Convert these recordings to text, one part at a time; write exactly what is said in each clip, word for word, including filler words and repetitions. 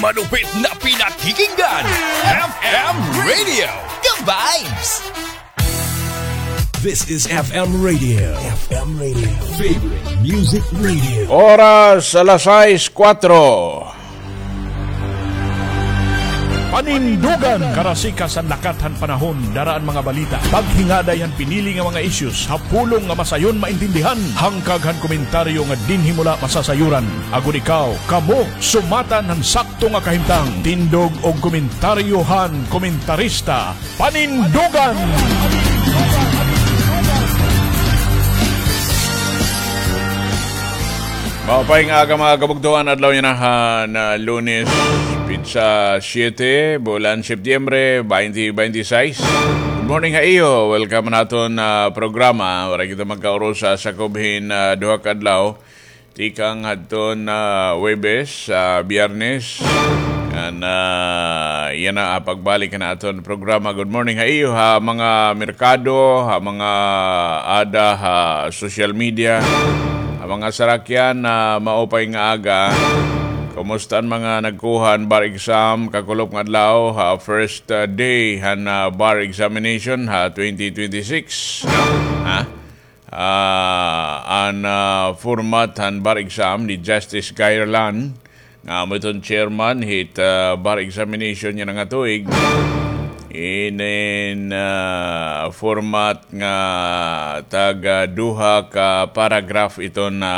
Malupit na pinakikinggan, F M Radio, The Vibes! This is F M Radio. F M Radio. Favorite Music Radio. Oras alas sais kuwatro. Panindugan karasika sa nakathan panahon daraan mga balita. Paghingada yan pinili nga mga issues hapulong nga masayon maintindihan. Hangkaghan komentaryo nga dinhi mula masasayuran. Agon ikaw, kamo sumatan ng sakto nga kahimtang. Tindog o komentaryohan komentarista. Panindugan! Mapayng aga mga kabugtuhan adlaw yun na na Lunes pizza siyete bulan Setyembre twenty twenty-six. Good morning ha iyo. Welcome naton na uh, programa para kita magkaurosa sa kubhin uh, duha ka adlaw tikang hadton na uh, Huwebes sa uh, Biyernes. And uh, yan na uh, pagbalik na aton programa. Good morning ha iyo ha mga merkado, ha mga ada ha social media. Mga sarakyan na uh, maupay nga aga, kumusta ang mga nagkuhan bar exam kakulop nga adlaw ha first uh, day han uh, bar examination ha twenty twenty-six no? Ha uh, an uh, format han bar exam ni Justice Gairlan nga moton chairman hit uh, bar examination niya nga tuig in in uh, format nga taga duha ka paragraph ito na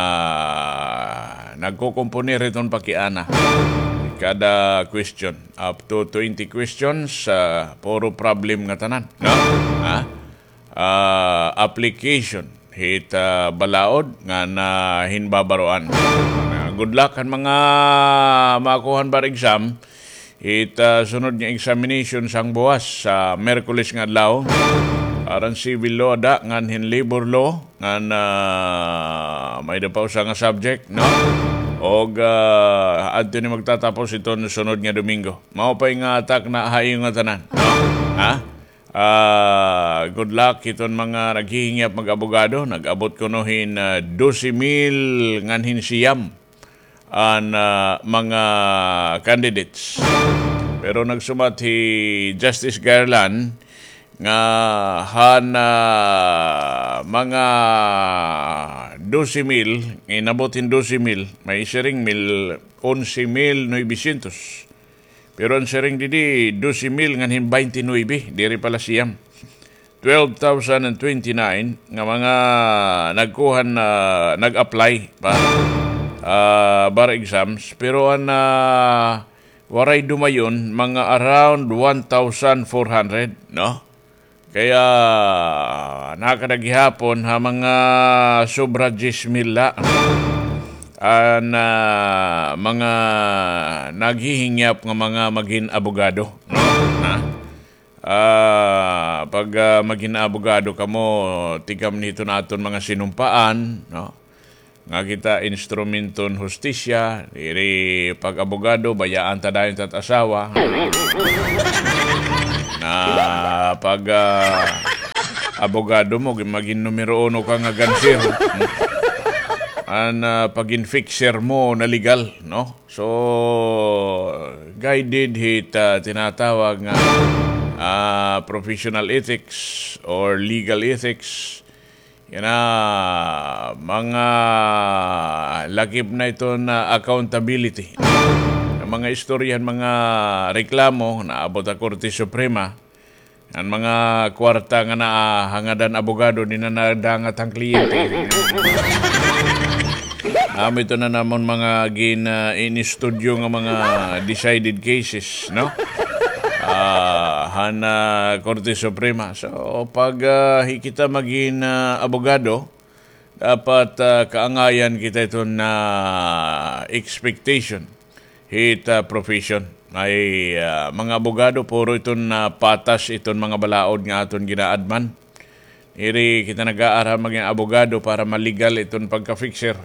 uh, nagkukomponer iton pakiana kada question up to twenty questions uh, puro problem nga tanan no ha uh, application hit uh, balaod nga na hinbabaroan. Uh, good luck kan mga makuhan bar exam. It uh, sunod niya examination sang buwas sa uh, Merkulis nga adlaw. Aran civil law da ngan hin labor law ngan uh, may dapaw sa nga subject no. Og uh, adto ni magtatapos iton sunod nga Domingo. Mao pay nga attack na hayo nga tanan no. Ha? Uh, good luck iton mga naghihingap mag-abogado. Nag-abot kunohin uh, twelve mil ngan hin siyam an uh, mga candidates. Pero nagsumat si Justice Gairlan nga han uh, mga twelve mil, inabotin twelve mil, may sharing mil eleven mil novecientos. Pero ang sharing didi twelve mil nganhin twenty-nine, diri pala siyam. twelve thousand twenty-nine nga mga nagkuhan na uh, nag-apply pa Uh, bar exams pero ang uh, waray dumayon mga around one thousand four hundred no kaya nakadagihapon ha mga sobra ten mil la an uh, mga naghihingyap nga mga maging abogado no ha uh, pag uh, maging abogado kamo tigam nito naton mga sinumpaan no nga kita instrumenton hustisya diri pag-abogado bayaan ta dayon tat asawa na pag uh, abogado mo maging numero uno ka nga gansir an uh, pagin fixer mo na legal no so guided hit uh, tinatawag nga uh, professional ethics or legal ethics. Yan na, mga lakip na ito na accountability. Mga istoryan, mga reklamo na abot ang Korte Suprema, ang mga kwarta nga na hangadan abogado, di na nadangat ang kliyente. Um, ito na naman mga gin uh, in-studio nga mga decided cases, no? Uh, hana Korte Suprema. So pag uh, kita maging uh, abogado, dapat uh, kaangayan kita ito na expectation hit uh, profession. Ay uh, mga abogado puro iton na uh, patas iton mga balaod nga aton ginaadman. Iri kita nag-aaral maging abogado para maligal iton pagka-fixer.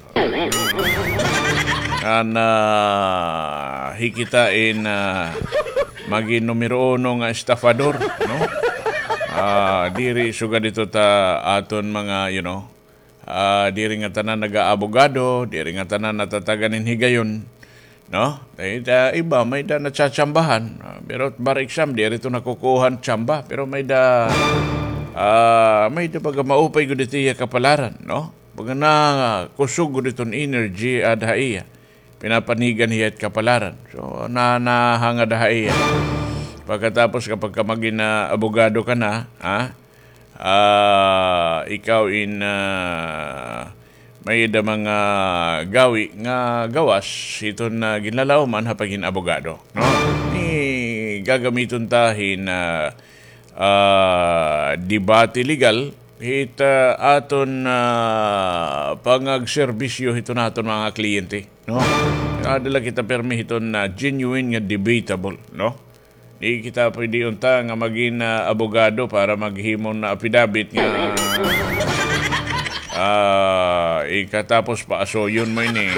Kan uh, hikitain uh, maging numero uno nga estafador no uh, diri sugad dito ta aton mga you know uh, diri nga tanan naga-abogado, diri nga tanan natatagan in higayon no? Dahil da, iba may da natsatsambahan. Uh, pero bar exam di rito nakukuhan tsamba, pero may da uh, may da baga maupay gud itiya kapalaran, no? Baga na kusog gud iton energy adhaiya. Pinapanigan hiyat kapalaran. So na nahangad haiya. Pagkatapos kapag ka maging uh, abogado ka na, ha? Uh, ikaw in uh, may da mga gawi nga gawas iton na uh, ginlalawman hapagin abogado, no? Ni gagamiton tahin na uh, uh, debate legal hit uh, aton uh, pangagserbisyo hito naton mga kliyente, no? Adala kita permi hiton na uh, genuine nga debatable, no? Di kita pwede unta nga maging uh, abogado para maghimon na affidavit nga uh, ikatapos pa so yun mo ini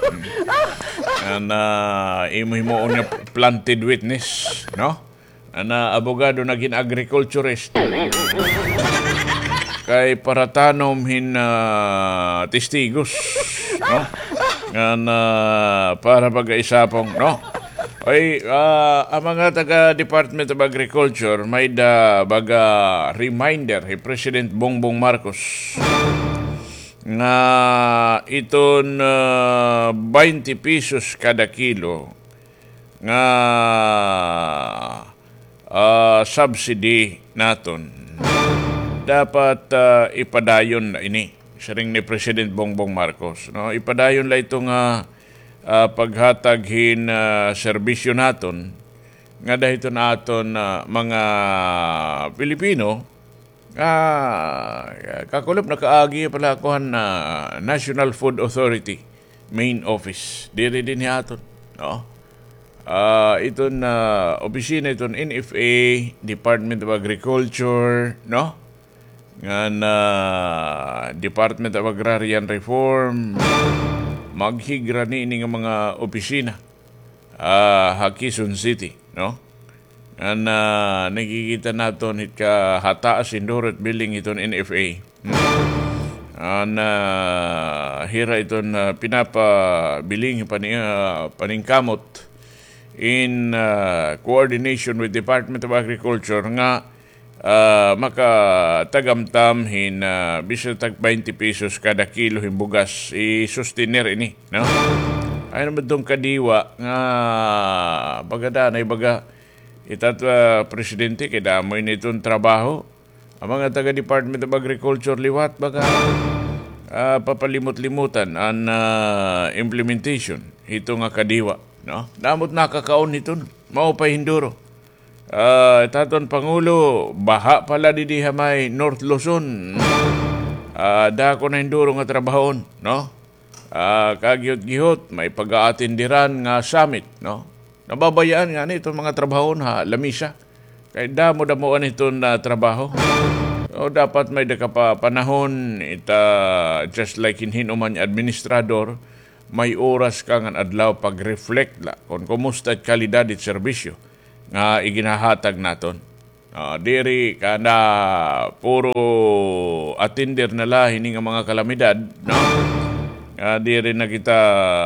na imo-himo nga planted witness, no? Na abogado naging agriculturist kay paratanom hin uh, testigos, no? Nga uh, para pag-isapong, no? Ay, uh, ang mga taga-Department of Agriculture may da baga reminder kay President Bongbong Marcos nga iton uh, twenty pesos kada kilo nga uh, subsidy naton dapat uh, ipadayon na ini sa ring ni President Bongbong Marcos, no? Ipadayon la itong uh, uh, paghataghin uh, serbisyo naton nga dahito naton uh, mga Pilipino nga uh, kakulop na kaagi pala kuhan na uh, National Food Authority main office diri din aton, no? Uh, iton uh, opisina iton N F A, Department of Agriculture, no? Nga na Department of Agrarian Reform maghigra ni nga mga opisina uh, Hakison City, no? Nga na nakikita naton hit ka hataas indorot building iton N F A. Hmm. Uh, na hira iton uh, pinapabiling pani, uh, paningkamot in uh, coordination with Department of Agriculture nga Uh, makatagamtam hin uh, bisa tag twenty pesos kada kilo hin bugas i-sustainer ini, no? Ay naman itong kadiwa nga bagada na ibaga itat uh, presidente kay damoy nitong trabaho ang mga taga Department of Agriculture liwat baga uh, papalimot-limutan ang uh, implementation ito nga kadiwa, no? Damot nakakaon niton mao pa hinduro. Uh, taton Pangulo, baha pala di di hamay North Luzon. Uh, dako na hinduro nga trabahon, no? Uh, kagyot-gihot, may pag-aatindiran nga summit, no? Nababayaan nga ni itong mga trabahon ha, lamisa. Kaya damo-damoan itong uh, trabaho. O dapat may daka panahon, ita just like hinhinuman administrador, may oras kang adlaw pag-reflect la kung kumusta at kalidad at serbisyo nga iginahatag naton. Uh, diri kana puro attender na la hini nga mga kalamidad, no? Uh, diri na kita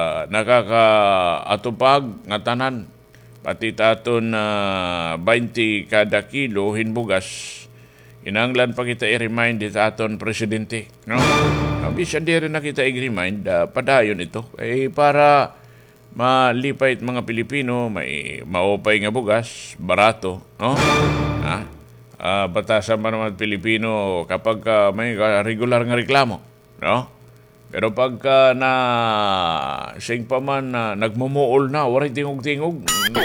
nakakaatupag nga tanan pati taton uh, twenty kada kilo hinbugas. Inanglan pa kita i-remind it aton presidente, no? Uh, bisan diri na kita i-remind uh, padayon ito eh para malipay mga Pilipino, may maupay nga bugas, barato, no? Ha? Uh, batasan pa naman Pilipino kapag uh, may regular nga reklamo, no? Pero pagka uh, na sing pa man uh, nagmumuol na, waray tingog-tingog,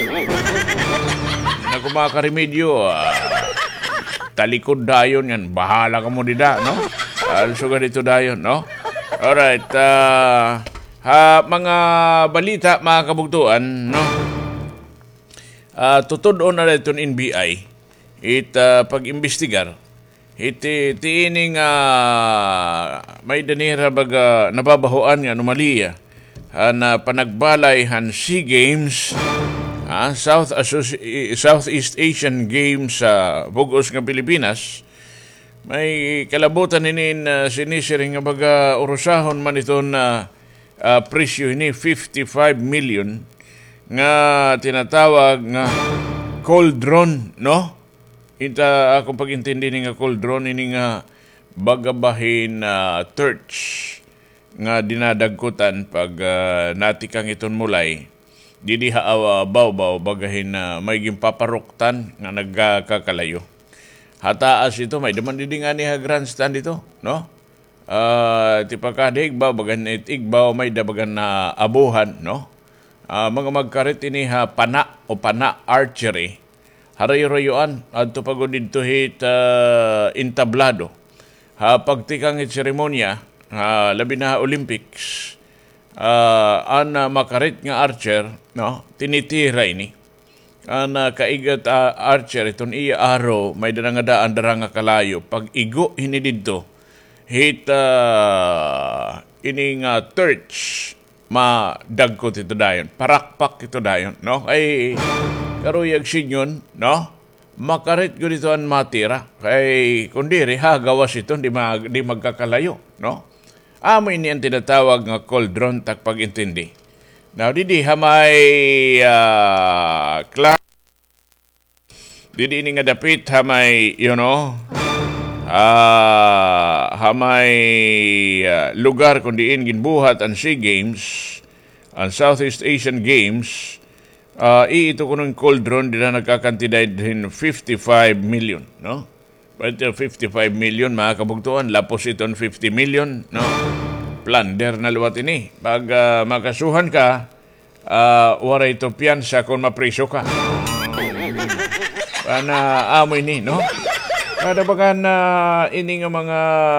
na kumakaremedyo, uh, talikod dayon yan, bahala ka mo dida, no? Also ganito dayon, no? Alright, uh, Ha, mga balita, mga kabugtuan, no? Uh, tutudon na ito ng N B I it uh, pag-imbestigar iti tiining uh, may danira baga nababahoan nga anomalya uh, na panagbalay han SEA Games uh, South Associ- Southeast Asian Games sa uh, Bugos nga Pilipinas. May kalabutan ninin uh, sinisiring nga baga urusahon man ito na uh, Uh, presyo ini fifty-five million nga tinatawag nga cauldron, no? Ita akong pag-intindi ni nga cauldron ini nga bagabahin na uh, torch nga dinadagkutan pag uh, natikang iton mulay. Didi haawa baw-baw bagahin na uh, may gimpaparuktan nga nagkakalayo. Hataas ito, may daman didi nga ni ha grandstand ito, no? Uh, tipakadig ba bagan itigbaw may dabagan na abuhan, no? Uh, mga magkarit ini ha pana o pana archery. Harayo-rayoan adto pagod didto hit uh, intablado. Ha pagtikang it seremonya, ha labi na Olympics. Uh, an uh, makarit nga archer, no? Tinitira ini. An uh, kaigat uh, archer iton iya arrow may dara nga daan dara nga kalayo pag igo hini didto. Hit uh, ini nga torch madagkot ito dayon. Parakpak ito dayon, no? Ay karuyag sinyon, no? Makarit ko dito ang matira. Kay kundiri, ha, gawas ito, di, mag, di magkakalayo, no? Amo ini ang tinatawag nga cauldron takpag-intindi. Now, didi hamay uh, class, didi ini nga dapit hamay, you know, uh, hamay uh, lugar kundiin ginbuhat ang SEA Games, ang Southeast Asian Games. Uh, ito ko ng cauldron, di na nagkakantidad din fifty-five million, no? But uh, fifty-five million, mga kabugtuan, lapos ito fifty million, no? Plunder na luwat ini. Pag uh, makasuhan ka, uh, wala ito piyansa kung mapriso ka. Pana amo ini, no? Kada bagan na uh, ini nga mga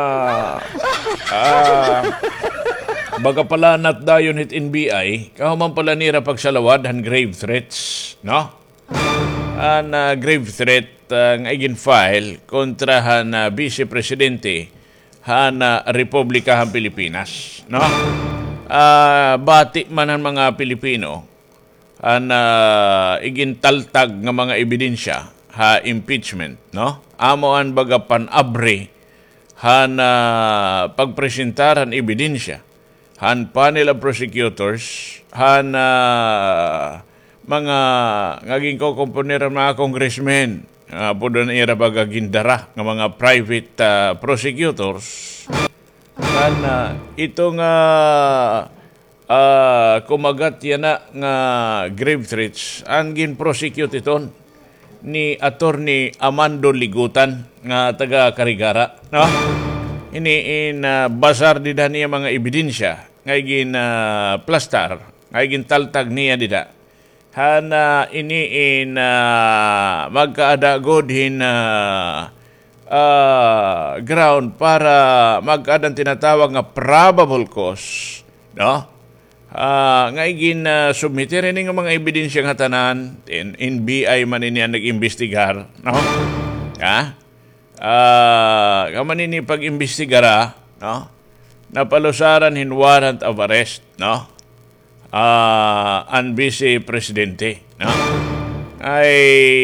uh, baga pala nat dayon hit N B I, kahuman pala nira pagsalawad han grave threats, no? An uh, grave threat ang uh, igin file kontra han uh, Vice Presidente han uh, Republika han Pilipinas, no? Uh, bati man ang mga Pilipino han uh, igin taltag nga mga ebidensya ha impeachment, no? Amo an baga pan-abre han uh, pagpresentar han ebidensya han panel of prosecutors, han uh, mga ngaging ko-komponer mga congressmen, uh, po doon ira bagagindara ng mga private uh, prosecutors, han uh, itong uh, uh, kumagat yan na nga grave threats, ang gin-prosecute iton ni Attorney Amando Ligutan nga taga Karigara, no? Ini in uh, basar dida niya mga ebidensya nga igin uh, plastar, nga igin taltag niya dida. Hana ini in uh, magkaadagod hin uh, uh, ground para magkaadang tinatawag nga probable cause, no? Uh, nga igin uh, submiti rin nga mga ebidensya nga tanan, in N B I man niya nag-imbestigar, no? Ha? Ah, uh, kaman ini pag-imbestigara, no? Napalusaran hin warrant of arrest, no? Ah, uh, ang Vice Presidente, no? Ay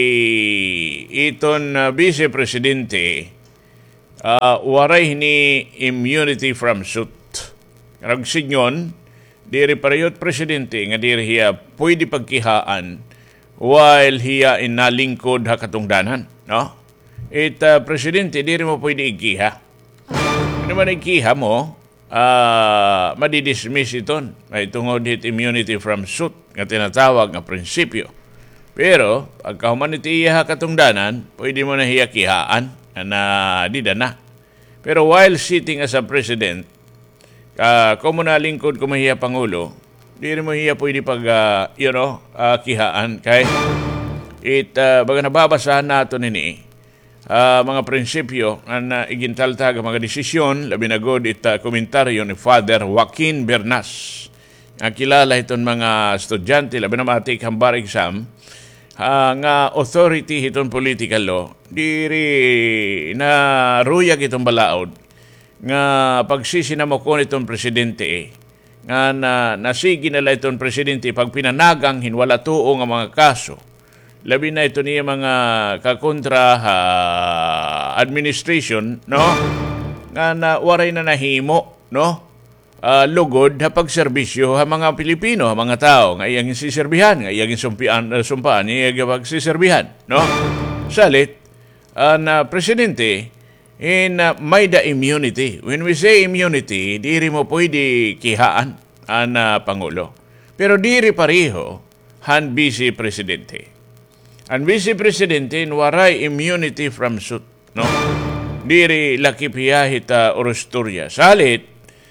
iton uh, Vice Presidente uh, waray ni immunity from suit. Ragsinyon, diri parayot Presidente nga diri hiya pwede pagkihaan while hiya inalingkod ha katungdanan, no? It uh, Presidente, di rin mo pwede ikiha. Ano man ikiha mo, uh, madidismiss iton. May tungod hit immunity from suit nga tinatawag nga prinsipyo. Pero, pagkahuman iti iya katungdanan, pwede mo na hiya kihaan na di na. Pero while sitting as a President, uh, kung mo nalingkod kung mahiya Pangulo, di rin mo hiya pwede pag, uh, you know, uh, kihaan. Kaya, it, uh, baga nababasahan nato nini, Uh, mga prinsipyo na uh, igintaltag mga desisyon, labi na god it uh, komentaryo ni Father Joaquin Bernas. Ang kilala iton mga estudyante, labi na matik hambar exam, uh, nga authority iton political law, diri na ruyag itong balaod, nga pagsisinamokon itong presidente, eh, nga na, nasigi nila itong presidente pag pinanagang hinwala tuo nga mga kaso. Labi na ito niya mga kakontra uh, administration, no? Nga na waray na nahimo, no? uh, lugod ha pagserbisyo ha mga Pilipino, ha mga tao nga iyang siserbihan, nga iyang sumpian, uh, sumpaan, iyang pagsiserbihan, no? Salit, ang uh, presidente, in uh, may da immunity. When we say immunity, diri mo pwede kihaan ang uh, Pangulo. Pero diri pareho han Vice Presidente. Ang Vice Presidente waray immunity from suit, no? Diri laki piyahit uh, orosturya. Salit,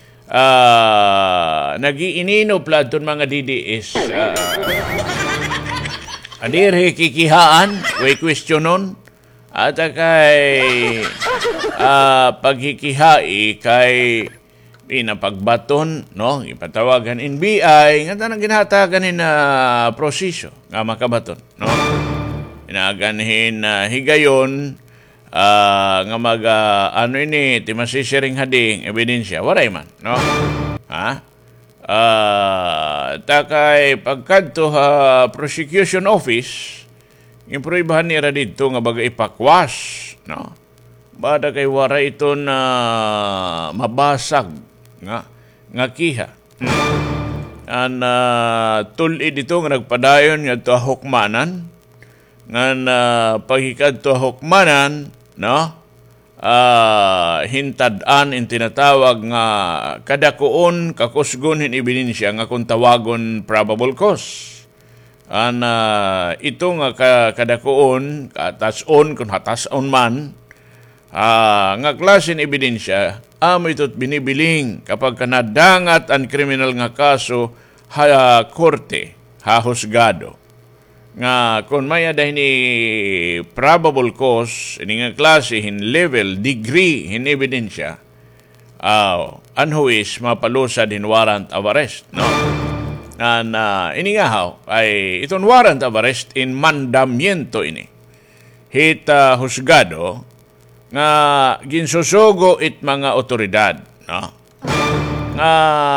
uh, nagiinino platon mga D D S. Uh, adiri kikihaan, way questionon, at kay uh, paghikihai kay pinapagbaton, no? Ipatawagan N B I, nga tanang ginahatagan ni na prosesyo nga makabaton, no? Inaganhin na uh, higayon, Uh, nga mag uh, ano ini timasisiring hading ebidensya waray man, no? Ha? Uh, takay pagkadto ha prosecution office improbahan nira dito nga baga ipakwas, no? Bada kay waray ito na mabasag nga nga kiha. Hmm. An uh, tuli dito nga nagpadayon nga to hukmanan nga uh, paghikad to hukmanan, no? Uh, hintad-an in tinatawag nga kadakuon kakusgon hin ebidensya nga kung tawagon probable cause. An uh, ito nga ka, kadakuon katason kung hatason man uh, nga klase ng ebidensya amo ito't binibiling kapag kanadangat ang kriminal nga kaso ha uh, korte ha husgado. Nga kung may aday ni probable cause, ini nga klase, hin level, degree, hin ebidensya, uh, anhuis mapalusad hin warrant of arrest, no? And uh, ini nga haw, ay itong warrant of arrest in mandamiento ini. Hit uh, husgado, nga ginsusugo it mga otoridad, no? Nga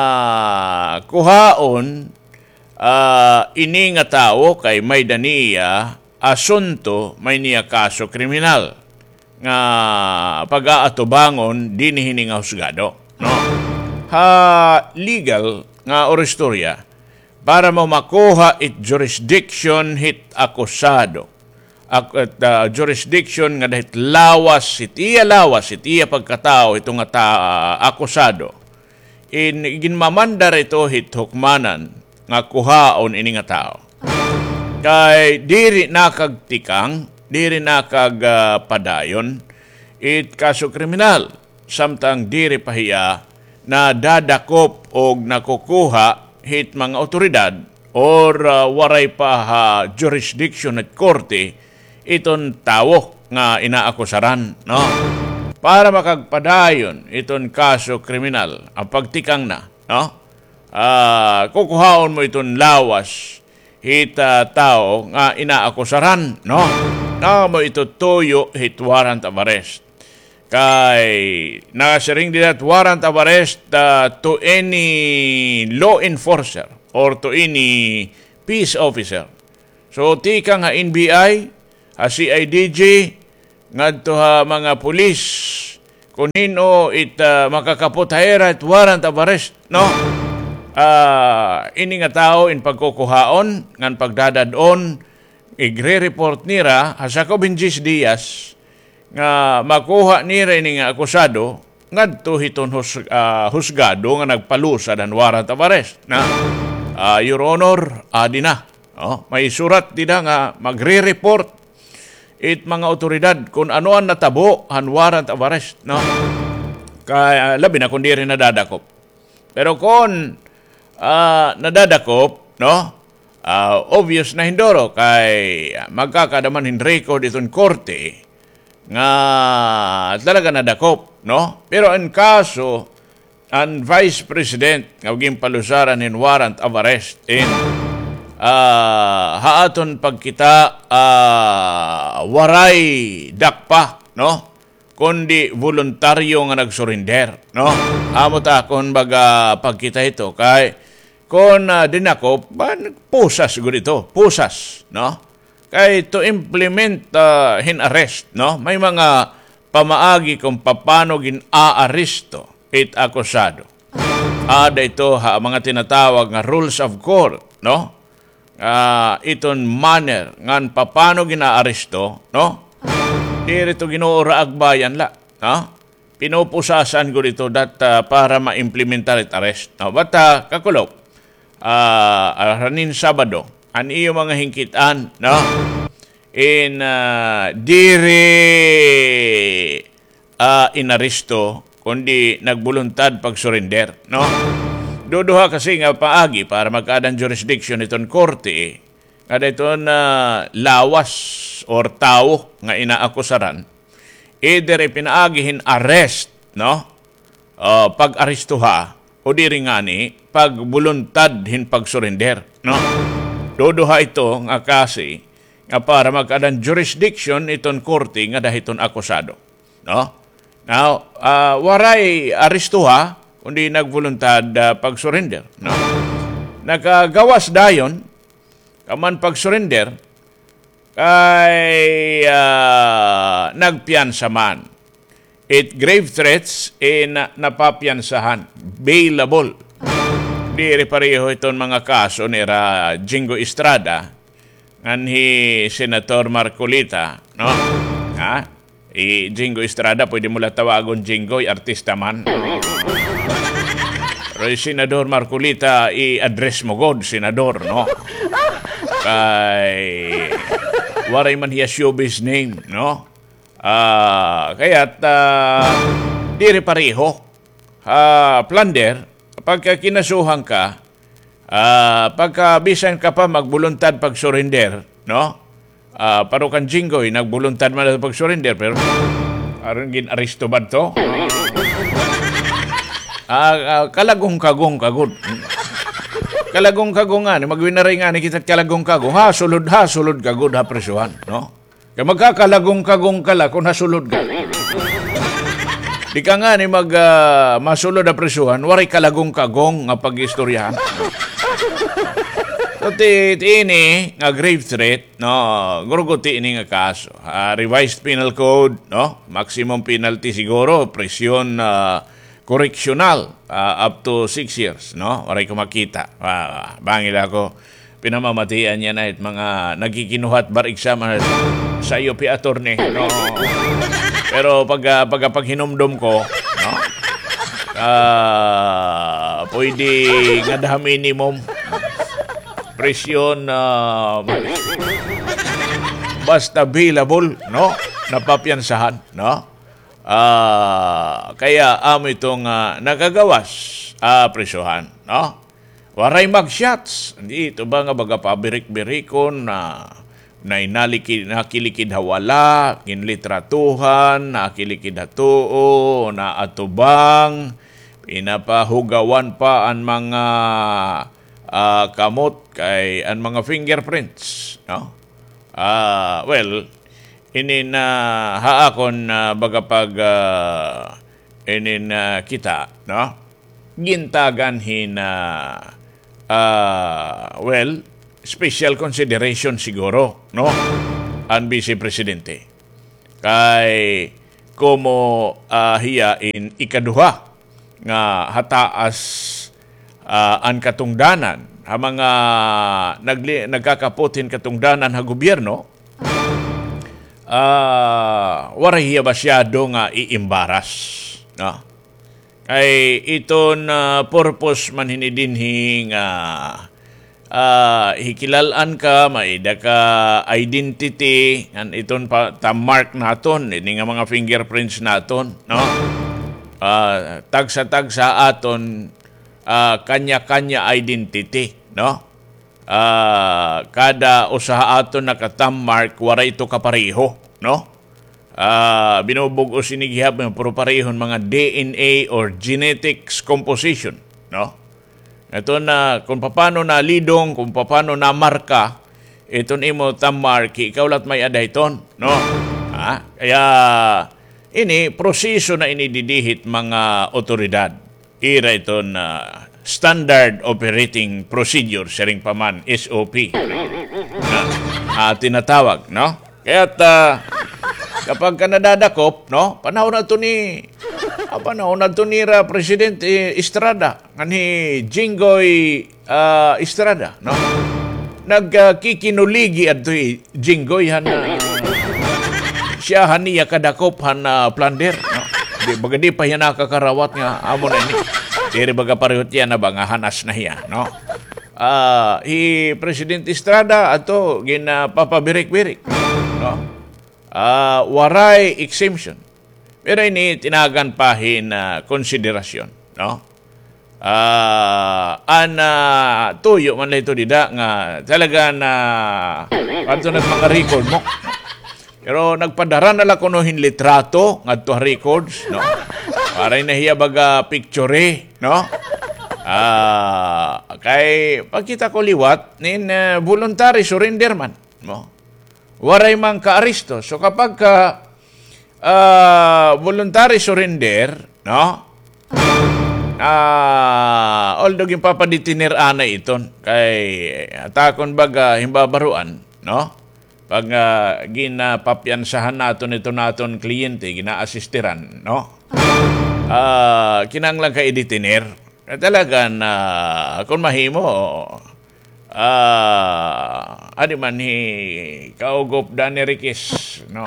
kuhaon, Uh, ini nga tao kay may daniya asunto may niya kaso kriminal nga pag-aatubangon dinihini nga husgado, no? Ha legal nga oristorya para mo makuha it jurisdiction hit akusado at uh, jurisdiction nga dahit lawas itiya lawas itiya pagkatao ito nga ta uh, akusado in ginmamandar ito hit hukmanan nga kuhaon ini nga tao. Kay diri nakagtikang, diri nakagpadayon, uh, it kaso kriminal. Samtang diri pahiya na dadakop o nakukuha hit mga otoridad or uh, waray pa ha jurisdiction at korte iton tao nga inaakusaran, no? Para makagpadayon iton kaso kriminal, ang pagtikang na, no? Uh, kukuhaon mo itong lawas hit uh, tao nga inaakusaran, no? Na mo ito tuyo hit warrant of arrest. Kay nakasiring din at warrant of arrest uh, to any law enforcer or to any peace officer. So tika nga N B I, ha C I D G, ngadto ha mga pulis, kung hino it uh, makakaputahera at warrant of arrest, no? Uh, ini nga tao in pagkukuhaon ngan pagdadadon igre-report nira hasako binjis Diaz nga makuha nira ini nga akusado ngadto hiton hus, uh, husgado nga nagpalusa dan warrant of arrest na uh, Your Honor adi na, oh, may surat dida nga magre-report it mga otoridad kung ano ang natabo han warrant of arrest, no? Kaya labi na kung di rin nadadakop. Pero kung Uh, nadadakop, no? Uh, obvious na hindoro kay magkakadaman hin record itong korte nga talaga nadakop, no? Pero ang kaso, ang Vice President nga uging palusaran in warrant of arrest in uh, haaton pagkita uh, waray dakpa, no? Kundi voluntaryo nga nagsurrender, no? Amo ta kon baga pagkita ito kay kon uh, dinakop, ba, pusas siguro ito, pusas, no? Kay to implement uh, hin-arrest, no? May mga pamaagi kung paano gin-aaresto it akusado. ada ito ha, mga tinatawag nga rules of court, no? Uh, iton manner ngan papano ginaaresto, no? Diri to Ginoo agbayan la, no? Pinupusasan ko dito dat uh, para ma-implementar it arrest. No? But uh, kakulok, uh, ranin Sabado, an iyo mga hingkitan, no? In uh, diri uh, inaresto kundi nagbuluntad pag-surrender, no? Duduha kasi nga paagi para magkadang jurisdiction iton korte, kada iton uh, lawas or tao nga inaakusaran, either ipinaagihin arrest, no? Uh, pag-arestuha o diri nga ni pagbuluntad hin pag-surrender, no? Duduha ito nga kasi nga para magkadang jurisdiction iton korte nga dahiton akusado, no? Now, uh, waray arestuha kundi nagvoluntad uh, pag-surrender, no? Nagagawas dayon kaman pag-surrender kay uh, nagpiyansa man. It grave threats in uh, napapiyansahan, bailable. Diri pareho iton mga kaso ni Ra Jingo Estrada nganhi Senator Marcolita, no? Ha? I Jingo Estrada, pwede mo lang tawagon Jingo, artista man. Pero si Senador Marcolita, i-address mo god, Senador, no? Kay waray man hiya showbiz name, no? Uh, kaya't uh, diri pareho. Uh, plunder, pagka kinasuhan ka, uh, pagka bisan ka pa magbuluntad pag-surrender, no? Uh, paro kan Jingoy, nagbuluntad man na pag-surrender, pero aron gin-aresto ba to? Uh, uh, kalagong-kagong kagod. Kalagong-kagong nga, magwinaray nga ni kita kalagong-kagong, ha, sulod ha, sulod kagod ha, presuhan, no? Kaya magkakalagong-kagong kala kung hasulod ka. Di ka nga ni mag uh, masulod na presuhan, waray kalagong-kagong nga pag-istoryahan. So, ini nga grave threat, no, guruguti ini nga kaso. Uh, revised penal code, no, maximum penalty siguro, presyon uh, correctional, uh, up to six years, no, waray ko makita. Uh, bangil ako, pinamamatian niya na it mga nagkikinuhat barig sa mga sa iyo pi attorney, no. Pero pag, uh, pag, pag hinumdum ko, no, uh, pwede nga da minimum, presyon uh, basta available, no? Napapiyansahan, no? Uh, kaya amo itong uh, nagagawas uh, presyohan, no? Waray mag-shots. Hindi ito ba nga baga pabirik-birikon na na inalikid, nakilikid hawala, kinlitratuhan, nakilikid hatuo, na atubang, pinapahugawan pa ang mga Uh, kamot kay ang mga fingerprints, no? Uh, well, inin uh, haakon uh, baga pag uh, inin uh, kita, no? Gintagan hin uh, uh, well, special consideration siguro, no? Ang Vice Presidente. Kay como uh, hiya in ikaduha nga hataas Uh, ang katungdanan, ang mga nagli, nagkakaputin katungdanan ha gobyerno, uh, waray hiya masyado nga iimbaras, no? Kay iton uh, purpose man hinidinhi nga uh, hikilalan ka, maida ka identity, an iton pa ta-mark naton, ini nga mga fingerprints naton, no? Uh, tagsa-tagsa aton Uh, kanya-kanya identity, no? Uh, kada usaha ato nakatammark, wara ito kapareho, no? Uh, binubog o sinigihap ng puro parehon mga D N A or genetics composition, no? Ito na, kung paano na lidong, kung paano na marka, ito imo tammark, ikaw lat may adayton, no? Ha? Kaya, ini, proseso na inididihit mga otoridad. Ira ito na Standard Operating Procedure, sharing paman, S O P, na uh, tinatawag, no? Kaya uh, kapag ka nadadakop, no? Panahon na to ni ah, panahon na to ni ra Presidente Estrada, ni Jinggoy uh, Estrada, no? Nagkikinuligi uh, at Jinggoy han uh, siya haniya kadakop han uh, plander, no? Di baga di pa yan nakakarawat nga amo na ini. Diri baga parehot yan na ba nga hanas na hiya, no? Uh, hi President Estrada ato ginapapabirik-birik, no? Uh, waray exemption. Pero ini tinagan pahin na uh, konsiderasyon, no? Uh, an uh, tuyo man ito dida nga talaga na ato na mga record mo. Pero nagpadara na lang kuno hin litrato ngadto records, no? Para nahiya baga picture, no? Ah, uh, kay pagkita ko liwat nin uh, voluntary surrender man, no? Waray man ka-aristo. So kapag ka uh, voluntary surrender, no? Ah, uh, although yung papaditiner ana iton kay atakon baga himbabaruan, no? Pag uh, ginapapyansahan naton ito naton kliyente, gina-assisteran, no? Ah, uh, kinanglang ka iditiner. Talaga na kung mahimo ah uh, ano man hi kaugop Danny Riquez, no?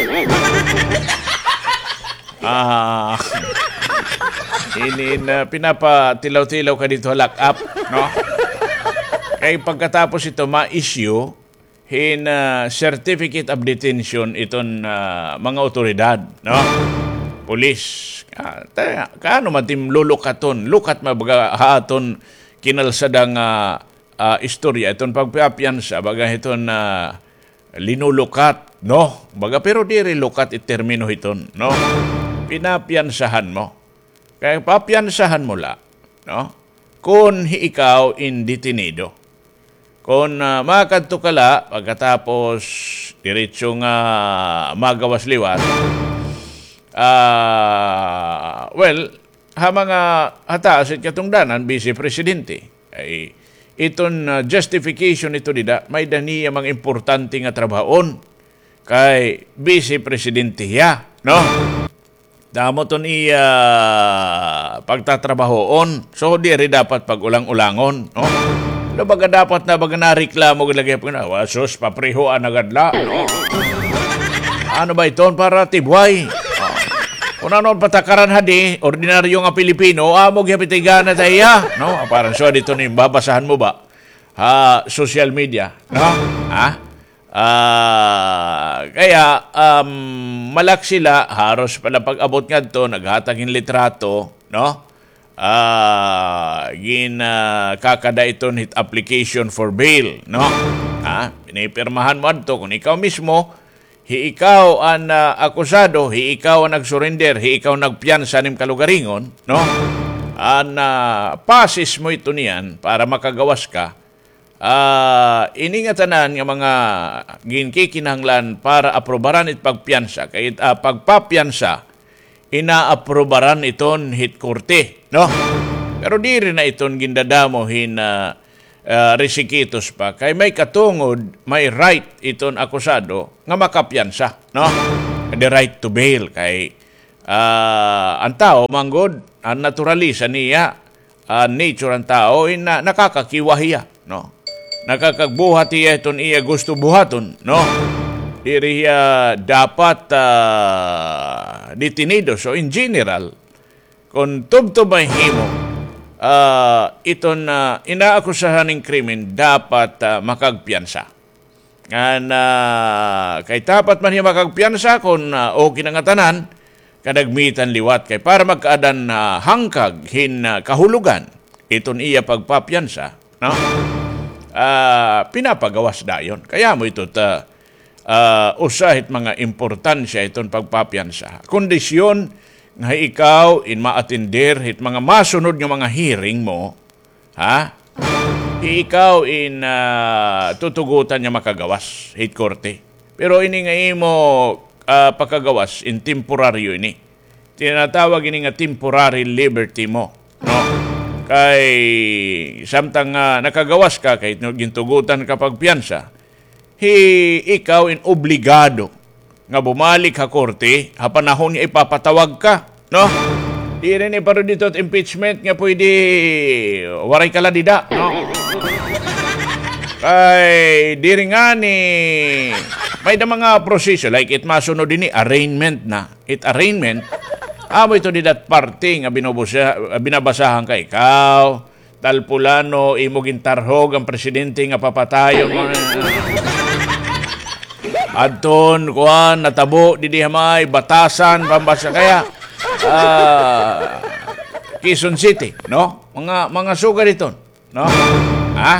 Ah ini na pinapatilaw-tilaw ka dito lock up, no? Kaya pagkatapos ito ma-issue hin uh, certificate of detention iton uh, mga otoridad, no? Police. Ah, ta, kaano man tim lulukaton, lukat mabaga haton kinalsadang uh, uh, istorya iton pagpapiansa baga iton uh, linulukat, no? Baga pero diri lukat itermino iton, no? Pinapiansahan mo. Kaya papiansahan mo la, no? Kung ikaw indetenido. Kung uh, makadto ka la pagkatapos diretso nga magawas liwat. Uh, well, ha mga hataas at katungdanan, Vice Presidente, ay iton uh, justification ito dida, may daniya mga importante nga trabahon kay Vice Presidente ya, no? Damo ton iya pagtatrabahoon, so di rin dapat pag-ulang-ulangon, no? Ano baga dapat na baga nareklamo gilagay po na, wasos, paprihoan agadla, no? Ano ba iton para tibway? Kung ano patakaran hadi, ordinaryo nga Pilipino, amog yapitigan na tayo, no? Parang so dito ni babasahan mo ba? Ha, social media, no? Ha? Ah, kaya um, malak sila haros pala pag-abot ngadto naghatagin litrato, no? Ah, gin uh, kakada iton hit application for bail, no? Ha? Pinipirmahan mo adto kung ikaw mismo hi ikaw ang uh, akusado, hi ikaw ang nagsurrender, hi ikaw nagpiyansa nim kalugaringon, no? An uh, pasis mo ito niyan para makagawas ka. Uh, iningatanan nga mga ginkikinahanglan para aprobaran it pagpiyansa. Kaya uh, pagpapiyansa, inaaprobaran iton hit korte, no? Pero di rin na iton gindadamo hin uh, uh, resikitos pa. Kay may katungod, may right iton akusado nga makapiyansa, no? The right to bail. Kay uh, ang tao, manggod, ang naturalisa niya, ang nature ang tao, ina, nakakakiwahiya, no? Nakakagbuhat iya iton iya gusto buhaton, no? Diri uh, dapat uh, detenido. So in general, kung tubtob ang himo, uh, iton uh, inaakusahan ng krimen, dapat uh, makagpiyansa. Nga uh, kay dapat man niya makagpiyansa kung uh, okay na nga tanan, kadagmitan liwat. Kay para magkaadan uh, hangkag hin uh, kahulugan, iton iya pagpapiyansa, no? Uh, pinapagawas dayon. Kaya mo ito ta uh, usahit mga importansya itong pagpapiyansa. Kondisyon nga ikaw in ma-attender hit mga masunod nga mga hearing mo, ha? Ikaw in uh, tutugutan niya makagawas hit korte. Pero ini nga imo uh, pakagawas in temporaryo ini. Tinatawag ini nga temporary liberty mo, no? Kay samtang uh, nakagawas ka kay gintugutan ka pagpiyansa, hi ikaw in obligado nga bumalik ha korte, ha panahon nga ipapatawag ka, no? Di rin eh, pero dito at impeachment nga pwede waray ka ladida, no? Kay di rin nga ni may da mga proseso like it masunod din ni arraignment na. It arraignment, amo ito di dat parte nga binubusa, binabasahan ka ikaw, talpulano, imo gintarhog ang presidente nga papatayon mo. Adton, kuan, natabo, di may batasan, pambasa kaya, uh, Quezon City, no? Mga, mga sugar ito, no? Ha?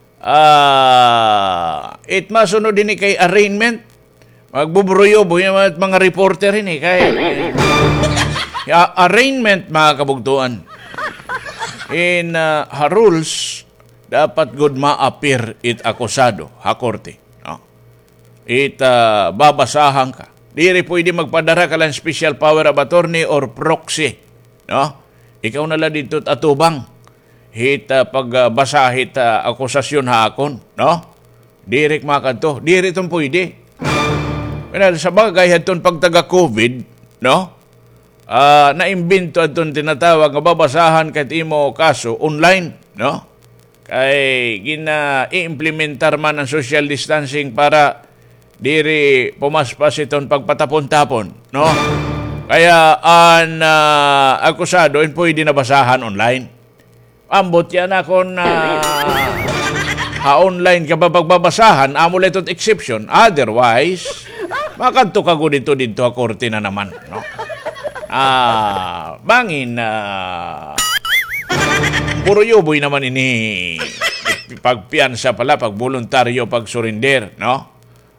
Uh, it masunod din kay arraignment, magbubruyo, buhay mga reporter rin eh, kaya, uh, arraignment, mga kabugtuan, in uh, ha rules, dapat good ma-appear it akusado, ha korte. It uh, babasahan ka. Diri pwede magpadara ka lang special power of attorney or proxy. No? Ikaw na lang dito atubang. Hit uh, pagbasa uh, hit uh, akusasyon hakon. No? Diri makanto. Diri itong pwede. Sa bagay itong pagtaga-COVID, no? Uh, naimbento itong tinatawag nga babasahan kahit imo kaso online. No? Kay gina-i-implementar man ang social distancing para diri pumaspas itong pagpatapon-tapon, no? Kaya ang uh, akusado in pwede na basahan online. Ambot yan ako na ha online ka ba pagbabasahan, amo lang itong exception. Otherwise, makanto ka ko dito dito a korte na naman, no? Ah, bangin na uh, puro yuboy naman ini pagpiansa pala, pag voluntaryo, pag surrender, no?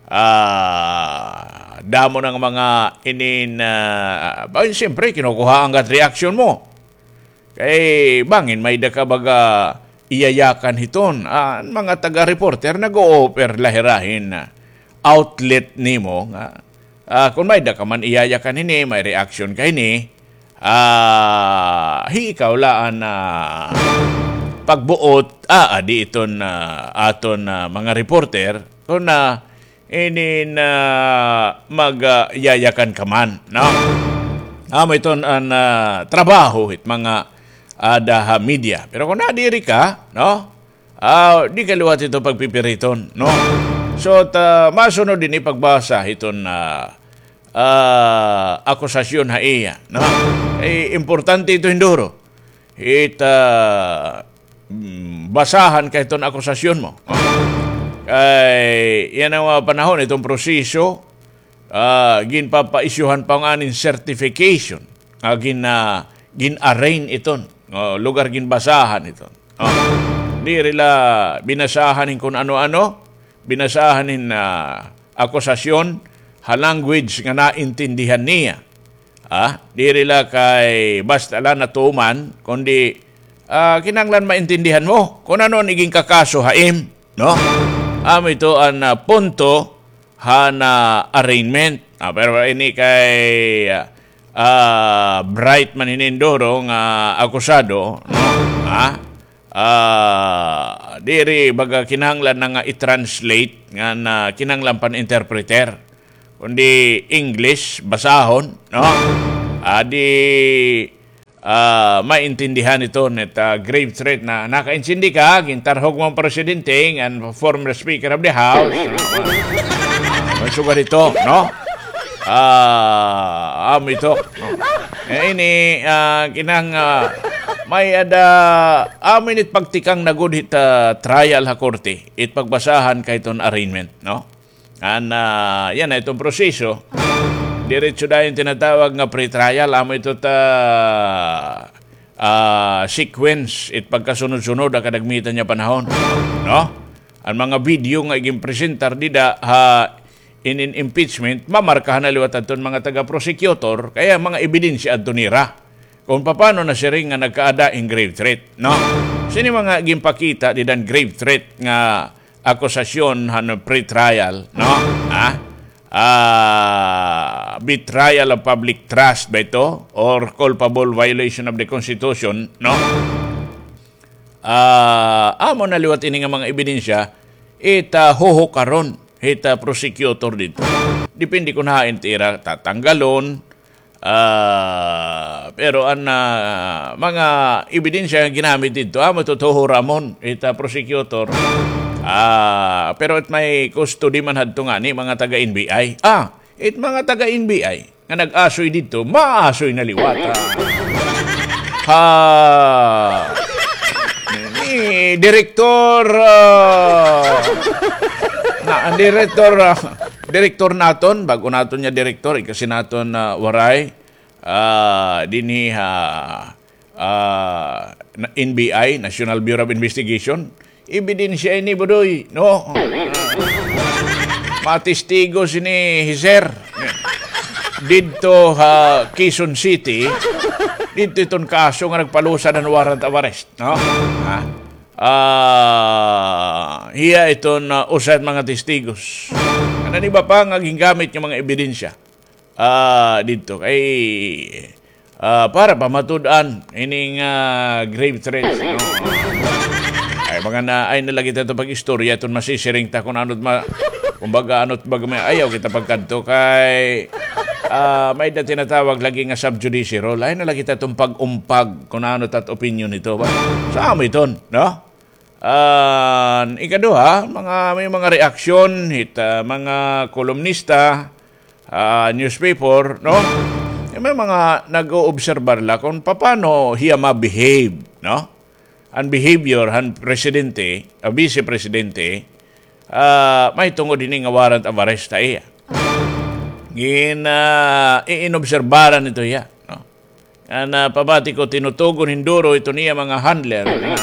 Ah, damo ng mga inin uh, uh, siyempre kinukuha ang gut reaction mo. Kay bangin may da ka baga iyayakan hiton. Ah, mga taga-reporter nag-o-offer lahirahin uh, outlet nimo nga uh, kung may da ka man iyayakan ini, may reaction kay ni ah, uh, ikaw laan na uh, pagbuot ah, di iton uh, aton uh, mga reporter kung na uh, inin uh, magyayakan uh, ka man, no? Amo uh, iton ang uh, trabaho it mga ada uh, media. Pero kung nadiri ka, no? Uh, di kaluwat ito pagpipiriton, no? So, ta, masunod din ipagbasa iton uh, uh, akusasyon ha iya, no? Eh, importante ito hinduro. It uh, basahan ka iton akusasyon mo. Ay, yan ang mga panahon, itong proseso, uh, ginpapa-isyuhan pa nga nin certification, uh, gin, uh, gin-arraign iton, uh, lugar ginbasahan iton. Uh, di rila binasahanin kung ano-ano, binasahanin na uh, akusasyon, ha language nga naintindihan niya. Ah, di rila kay basta lang natuman, kundi uh, kinanglan maintindihan mo kung ano naging kakaso haim, no? Amo um, ito ang uh, punto ha na arraignment. Ah, pero ini kay uh, uh, Bright man hinindoro nga akusado, no? Ah, uh, diri baga kinahanglan na nga i-translate nga na kinahanglan pan interpreter. Kundi English basahon, no? Ah, di Uh, maintindihan ito net uh, grave threat na nakaintindi ka, gintarhog mong presidente and former speaker of the house. Masugar ito, no? Ah, uh, um, ito. No? Eh, ini, uh, kinang, uh, may ada, amin it pagtikang nagud it uh, trial ha korte, it pagbasahan kay itong arraignment, no? And, uh, yan na itong proseso. Diretso dahil tinatawag nga pre-trial, amo ito ta uh, sequence, it pagkasunod-sunod ang kadagmitan niya panahon, no? Ang mga video nga iging presentar dida ha in, in impeachment, mamarkahan na liwat aton mga taga-prosecutor, kaya mga ebidensya ato nira kung paano na siya rin nga nagkaada in grave threat, no? Sino mga iging pakita didan grave threat nga akusasyon han pre-trial, no? Ha? Uh, betrayal of public trust ba ito? Or culpable violation of the Constitution, no? Uh, amo na liwat ini nga mga ebidensya, it uh, huhukaron. hita prosecutor dito. Depende kung hain tira tatanggalon. Uh, pero ang uh, mga ebidensya nga ginamit dito, ah, matutuho ramon, hita prosecutor. Ah, pero it may custody man hadto nga ni mga taga-N B I. Ah, it mga taga-N B I nga nag-asoy dito, maasoy na liwata. Ha, ni direktor uh, na ang direktor uh, direktor naton, bago naton niya direktor, kasi naton uh, waray uh, dinhi uh, uh, N B I, National Bureau of Investigation. Ebidensya ini budoy, no? Matistigo sini Hiser. Dito ha Quezon City, dito itong kaso nga nagpalusa ng warrant of arrest, no? Ha? Ah, uh, hiya itong uh, usad mga testigos. Ano ni ba pa nga gingamit yung mga ebidensya? Ah, uh, dito kay uh, para pamatud-an ining uh, grave threats, no? Ay mga na ay nalagi tayo pag-istorya itong masisiring ta kung ano't ma kumbaga ano't baga may ayaw kita pagkanto kay uh, may na tinatawag lagi nga subjudice role. Ay nalagi tayo itong pag-umpag kung ano't at opinion nito ba? Sa amin ito, no? Uh, ikaduha, mga, may mga reaksyon hit uh, mga kolumnista, uh, newspaper, no? May mga nag-o-obserbar la kung paano hiya ma-behave, no? Ang behavior han presidente, uh, vice-presidente, uh, may tungod din nga warrant of arrest ta iya. Gin, uh, iinobserbaran ito iya. No? Ang uh, pabati ko tinutugon hinduro ito niya mga handler. Uh,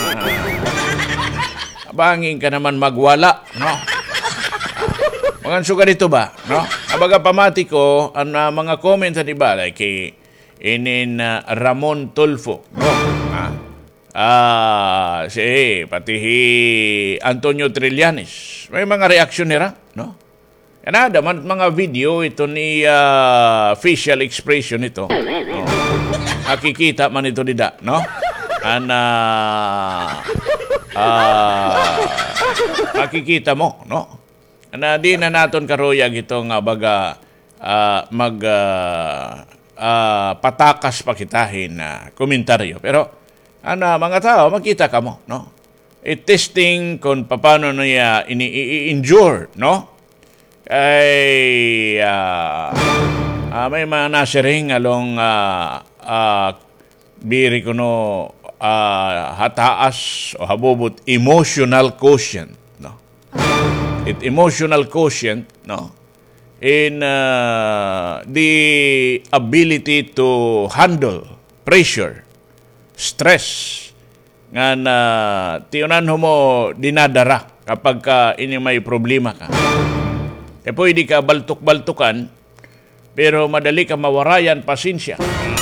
bangin ka naman magwala. No? Mga suga dito ba? No? Abaga pamati ko, ang uh, mga comment sa diba, like kay inin uh, Ramon Tulfo. No? Ah. Ah, si pati Antonio Trillanes. May mga reaksyon nila, no? Yan na, man mga video ito ni uh, facial expression ito. No? Nakikita man ito nida, no? An uh, uh, makikita mo, no? Na di na naton karuyag itong uh, baga uh, mag uh, uh, patakas pakitahin na uh, komentaryo. Pero ano, mga tao, makita ka mo, no? I-testing kung paano niya ini-endure, no? Ay, uh, uh, may mga nasiring along uh, uh, biri ko no uh, hataas o habubot emotional quotient, no? It emotional quotient, no? In uh, the ability to handle pressure, stress nga na tiunan mo dinadara kapag ka ini may problema ka. E pwede ka baltuk-baltukan pero madali ka mawarayan pasensya.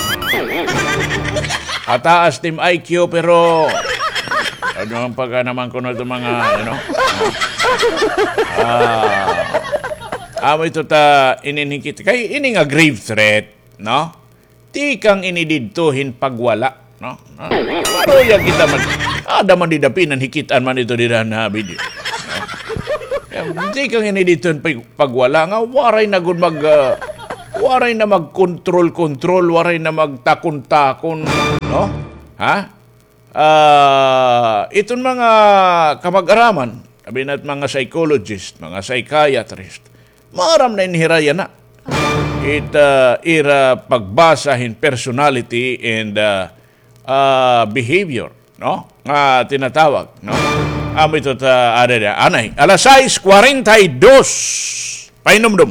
Ataas team I Q pero ano ang pagka naman ko na ito mga ano ah amo ito ta ininhikit kay ini nga grave threat, no? Ti kang inididtuhin pagwala, no? Pero yung kita man, ada man didapinan, hikitan man ito dira na video. Hindi kang ini dito pagwala nga, waray na gud mag, uh, waray na mag-control-control, waray na magtakon-takon, no? Ha? Uh, itong mga kamag-araman, sabi na't mga psychologist, mga psychiatrist, maram na inhiraya na. It uh, ira pagbasahin personality and uh, Uh, behavior, no? Nga uh, tinatawag, no? Amo ito ta ada dia anay. alas sais kuwarenta y dos. Painomdom.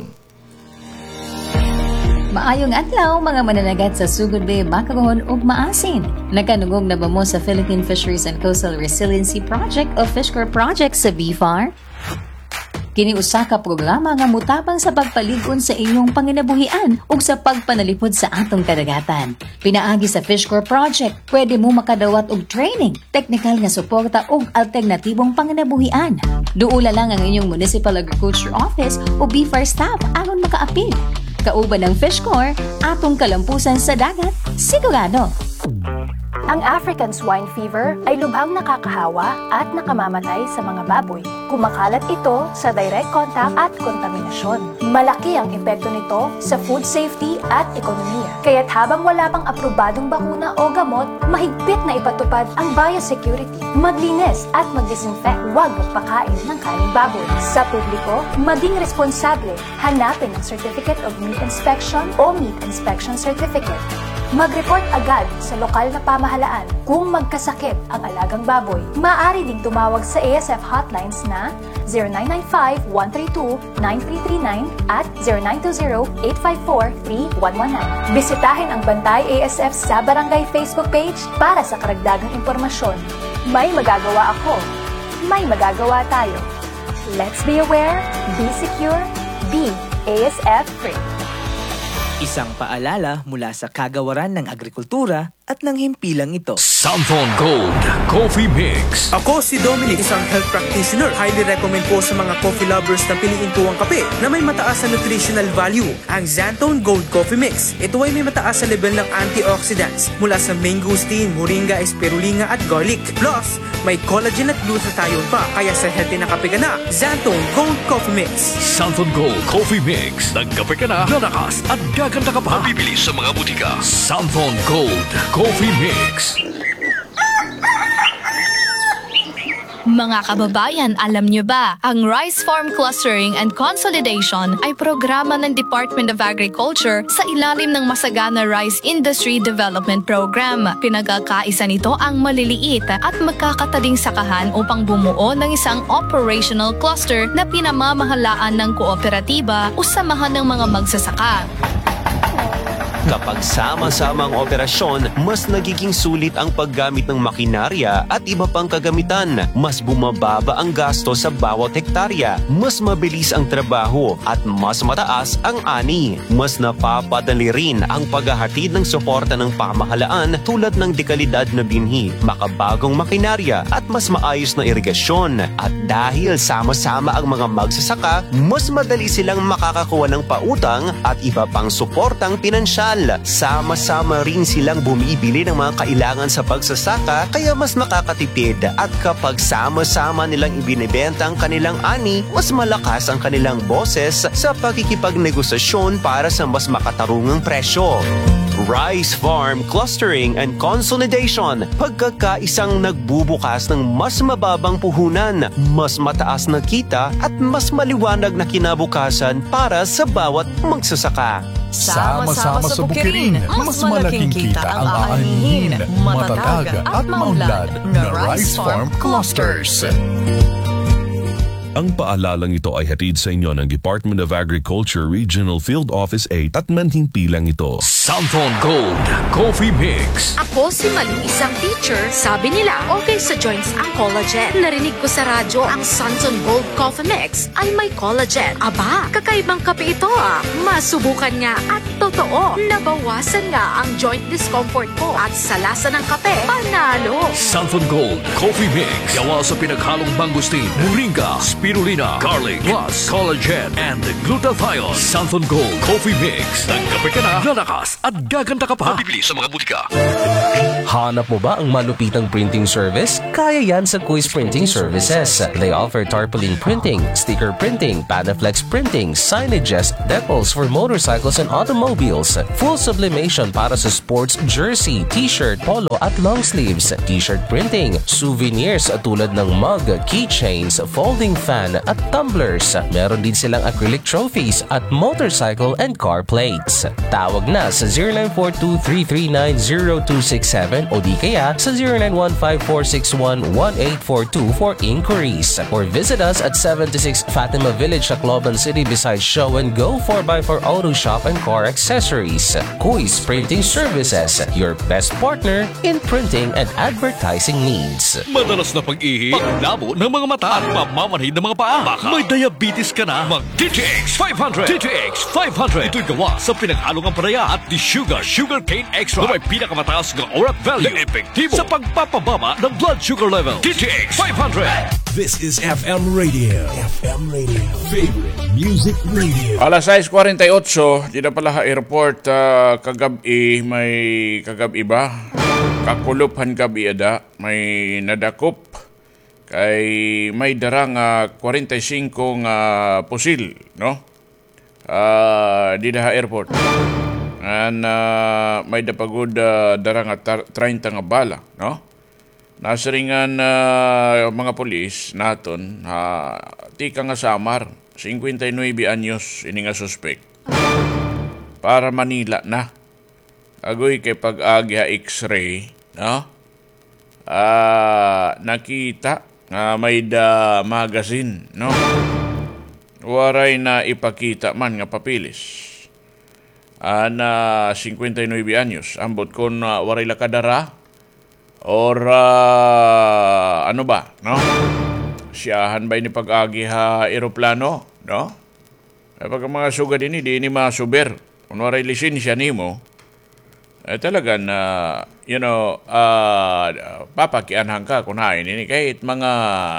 Maayong adlaw mga mananagat sa Sugod Bay, Bakaron ug Maasin. Nagkanugog na ba mo sa Philippine Fisheries and Coastal Resiliency Project o FishCorp Project sa B F A R? Kini usa ka programa nga mutabang sa pagpaligon sa inyong panginabuhian ug sa pagpanalipod sa atong kadagatan. Pinaagi sa FishCorp Project, pwede mo makadawat og training, technical nga suporta ug alternatibong panginabuhian. Duula lang ang inyong Municipal Agriculture Office o B F A R staff aron makaapil. Kauban ng FishCorp, atong kalampusan sa dagat, sigurado. Ang African swine fever ay lubhang nakakahawa at nakamamatay sa mga baboy. Kumakalat ito sa direct contact at kontaminasyon. Malaki ang epekto nito sa food safety at ekonomiya. Kaya't habang wala pang aprobadong bakuna o gamot, mahigpit na ipatupad ang biosecurity. Maglinis at mag-disinfect. Huwag magpakain ng kaning baboy. Sa publiko, maging responsable. Hanapin ang Certificate of Meat Inspection o Meat Inspection Certificate. Mag-report agad sa lokal na pamahalaan kung magkasakit ang alagang baboy. Maaari ding tumawag sa A S F hotlines na zero nine nine five, one three two, nine three three nine at zero nine two zero, eight five four, three one one nine. Bisitahin ang Bantay A S F sa Barangay Facebook page para sa karagdagang impormasyon. May magagawa ako. May magagawa tayo. Let's be aware, be secure, be A S F free. Isang paalala mula sa Kagawaran ng Agrikultura at ng himpilang ito. Santhon Gold Coffee Mix. Ako si Dominic, isang health practitioner. Highly recommend po sa mga coffee lovers na piliin po ang kape na may mataas na nutritional value, ang Santhon Gold Coffee Mix. Ito ay may mataas na level ng antioxidants mula sa mangosteen, moringa, spirulina at garlic. Plus, may collagen at glutathione pa, kaya sa healthy na kape ka na. Santhon Gold Coffee Mix. Santhon Gold Coffee Mix. Nagkape ka na, lalakas at gaganda ka pa. Mabibili sa mga butika. Santhon Gold Coffee Mix. Mga kababayan, alam niyo ba, ang Rice Farm Clustering and Consolidation ay programa ng Department of Agriculture sa ilalim ng Masagana Rice Industry Development Program. Pinagkakaisa nito ang maliliit at magkakatading sakahan upang bumuo ng isang operational cluster na pinamamahalaan ng kooperatiba o samahan ng mga magsasaka. Kapag sama-sama ang operasyon, mas nagiging sulit ang paggamit ng makinarya at iba pang kagamitan. Mas bumababa ang gasto sa bawat hektarya, mas mabilis ang trabaho at mas mataas ang ani. Mas napapadali rin ang paghahatid ng suporta ng pamahalaan tulad ng dekalidad na binhi, makabagong makinarya at mas maayos na irigasyon. At dahil sama-sama ang mga magsasaka, mas madali silang makakakuha ng pautang at iba pang suportang pinansyal. Sama-sama rin silang bumibili ng mga kailangan sa pagsasaka, kaya mas nakakatipid. At kapag sama-sama nilang ibinebenta ang kanilang ani, mas malakas ang kanilang boses sa pakikipagnegosasyon para sa mas makatarungang presyo. Rice Farm Clustering and Consolidation, pagkakaisang nagbubukas ng mas mababang puhunan, mas mataas na kita at mas maliwanag na kinabukasan para sa bawat magsasaka. Sama-sama sa bukirin, mas malaking kita ang aanihin, matatag at maunlad na Rice Farm Clusters. Ang paalalang ito ay hatid sa inyo ng Department of Agriculture Regional Field Office eight at manhimpilang ito. Santhon Gold Coffee Mix. Ako si Malu, isang teacher. Sabi nila, okay sa joints ang collagen. Narinig ko sa radyo, ang Santhon Gold Coffee Mix ay may collagen. Aba, kakaibang kape ito ah. Masubukan nga at totoo, nabawasan nga ang joint discomfort ko at sa lasa ng kape, panalo. Santhon Gold Coffee Mix. Gawa sa pinaghalong mangosteen, moringa, spirulina, garlic, plus collagen and glutathione. Santhon Gold Coffee Mix. Nagkape ka na, lalakas at gaganda ka pa. Mabibili sa mga butika. Hanap mo ba ang malupitang printing service? Kaya yan sa Quiz Printing Services. They offer tarpaulin printing, sticker printing, Panaflex printing, signages, decals for motorcycles and automobiles, full sublimation para sa sports jersey, t-shirt, polo at long sleeves, t-shirt printing, souvenirs tulad ng mug, keychains, folding fan at tumblers. Meron din silang acrylic trophies at motorcycle and car plates. Tawag na sa zero nine four two, three three nine, zero two six seven o di kaya sa zero nine one five four six one, one eight four two for inquiries. Or visit us at seventy-six Fatima Village, Tacloban City beside Show and Go four by four Auto Shop and Car Accessories. Quiz Printing Services, your best partner in printing and advertising needs. Madalas na pag-ihi, paglabo ng mga mata at pamamanhid ng mga paa. Baka may diabetes ka na, mag-D T X five hundred. D T X five hundred. Ito'y gawa sa pinaghalong ampalaya at di sugar, sugar cane extra na may pinakamataas ng orat value na epektibo sa pagpapababa ng blood sugar level. D T X five hundred. This is F M Radio. F M Radio. Favorite Music Radio. Alas sais forty-eight, di na pala airport uh, kagabi, may kagabi ba? Kakuluphan gabi ada, may nadakop kay may darang uh, forty-five nga pusil, no? Uh, di daha airport. And uh, may dapagod uh, darang nga thirty nga bala, no? Nasaringan uh, mga polis naton, uh, tika nga Samar, fifty-nine anyos, ini nga suspect. Para Manila na. Agoy kay pag-agi ha X-ray, no? Uh, nakita nga may da magazine, no? Waray na ipakita man nga papilis. Ana fifty-nine anyos, ambot kon uh, waray lakadara or uh, ano ba, no? Siyahan ba ni pag-agi ha eroplano, no? Pag mga sugad ini, di ini masuber. Kung waray lisensya nimo, eh talaga na, you know, uh, papakianhan ka kung hain ini. Kahit mga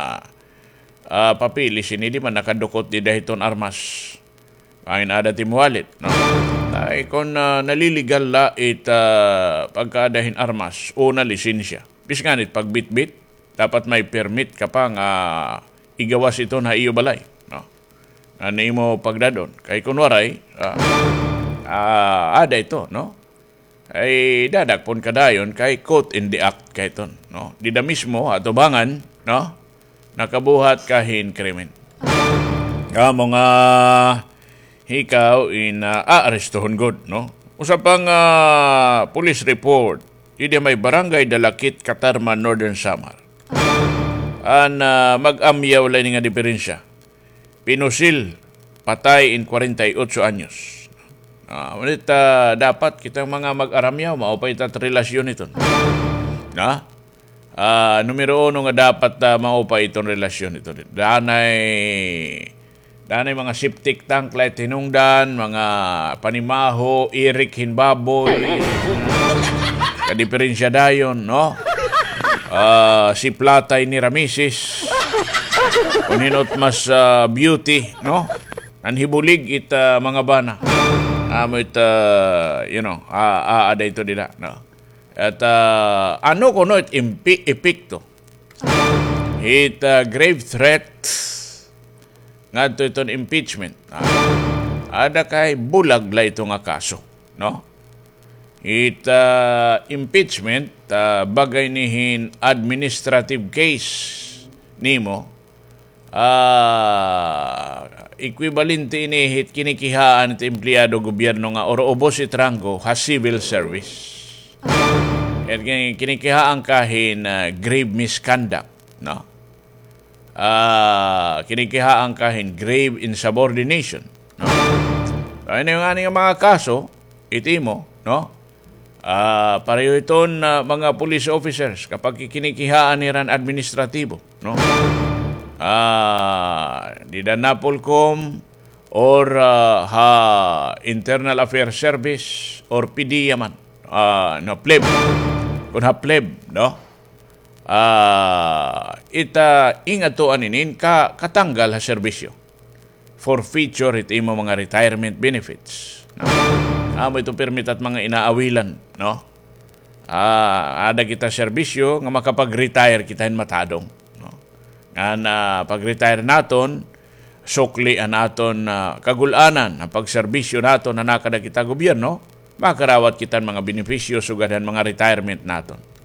uh, papilis ini, di man nakadukot di dahiton armas. Kain ada timualit, no? Ay, kung uh, naliligal la it uh, pagkadahin armas, una lisensya. Bis nga nit, pagbitbit, dapat may permit ka pa nga igawas ito na iyo balay, no? Ano mo pagdadon. Kay kunwaray, uh, uh, ada ito, no? Ay dadakpon ka dayon kay caught in the act kay ton, no? Dida mismo atubangan, no? Nakabuhat kahin krimen. Kamo nga ikaw in uh, aarestuhon god, no? Usapang uh, police report, hindi may barangay Dalakit, Katarman, Northern Samar. An uh, mag-amyaw lang nga diferensya. Pinusil, patay in forty-eight anyos. Uh, ulit, uh, dapat kitang mga mag-aramyaw, maupay tat relasyon ito. Na? Uh, numero uno nga dapat uh, maupay itong relasyon ito. Danay, danay mga septic tank, light hinungdan, mga panimaho, irik, hinbaboy, kadiferensya dayon, no? Uh, si Platay ni Ramisis, kuninot mas uh, beauty, no? Nanhibulig it uh, mga bana. Um, it, uh, you know, uh, aada ito nila, no? At uh, ano ko no, it impi- epikto. It uh, grave threat nga ito itong impeachment. Uh, ada kay bulag la ito nga kaso, no? It uh, impeachment uh, bagay nihin administrative case nimo uh, equivalente inihit kinikihaan iti empleyado gobyerno nga oro ubos itrango ha civil service. At kinikihaan kahin uh, grave misconduct, no? Uh, kinikihaan kahin grave insubordination, no? Ano yung aning mga kaso itimo, no? Uh, pareho iton uh, mga police officers kapag kinikihaan niran administratibo, no? Uh, di Danapolcom or uh, ha Internal Affairs Service or P D yaman, uh, no, pleb, kung ha pleb, no? Uh, ita ingatuan inin ka katanggal ha serbisyo for feature iti imo mga retirement benefits, no? Amo ito permit at mga inaawilan, no? Ah, ada kita serbisyo nga makapag-retire kita matadong, no? Nga na pag-retire naton, sukli an aton uh, kagulanan ang pagserbisyo naton na nakada kita gobyerno, makarawat kita mga benepisyo sugadan mga retirement naton.